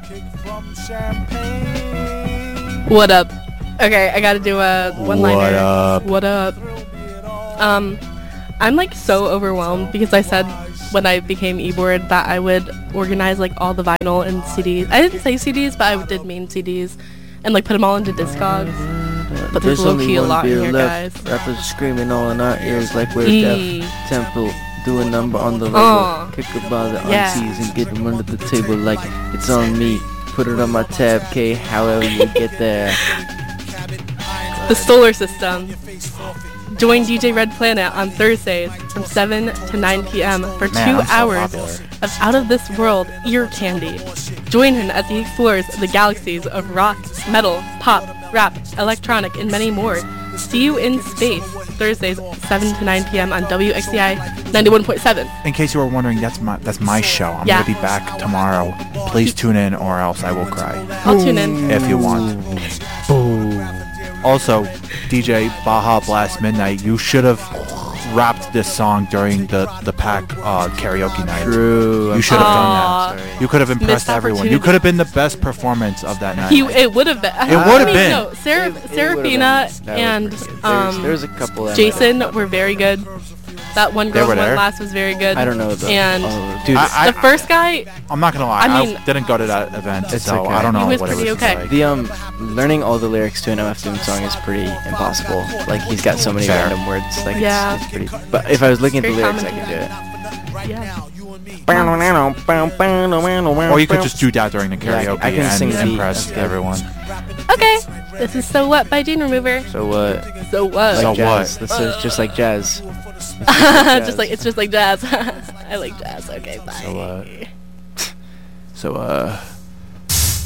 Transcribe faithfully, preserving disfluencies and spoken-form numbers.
What up? Okay, I gotta do a one-liner. What up? What up? Um, I'm like so overwhelmed because I said when I became eBoard that I would organize like all the vinyl and C Ds. I didn't say C Ds, but I did mean C Ds, and like put them all into Discogs. But there's, there's only a lot in here, left. guys. Rappers screaming all in our ears like we're Mm. deaf. Temple, do a number on the label. Aw. Kick about the Yeah. aunties and get them under the table like it's on me. Put it on my tab, K, however you get there. The Solar System. Join D J Red Planet on Thursdays from seven to nine p.m. for Man, two I'm so hours popular. of out-of-this-world ear candy. Join him as he explores the galaxies of rock, metal, pop, rap, electronic, and many more. See you in space, Thursdays, seven to nine p.m. on W X C I ninety-one point seven. In case you were wondering, that's my that's my show. I'm Yeah. gonna be back tomorrow. Please tune in, or else I will cry. I'll tune in. If you want. Also, D J Baja Blast Midnight, you should have rapped this song during the the pack uh, karaoke night. True. You should have Aw. done that. You could have impressed Missed everyone. You opportunity. could have been the best performance of that night. He, it would have been. It would have been. No, Sarah, It- it would've Serafina been- that and was pretty good. There's- um, there's a couple that Jason were very good. That one They girl were who went there? last was very good. I don't know the. And oh, dude, I- I- the first guy, I'm not gonna lie. I I, mean- didn't go to that event, It's so okay. I don't know He was what it pretty was okay. like. the um, learning all the lyrics to an M F Doom song is pretty impossible. Like he's got so many Fair. random words. Like it's- Yeah. it's, pretty. But if I was looking at the Very lyrics, I common. could do it. yeah. Or you could just do that during the Yeah, I c- karaoke I can sing and the beat, impress that's good. everyone. Okay, this is So What by Gene Remover. So what? So what? Like So jazz. what? This is just like jazz. just like it's just like jazz. I like jazz. Okay, bye. So uh. So uh.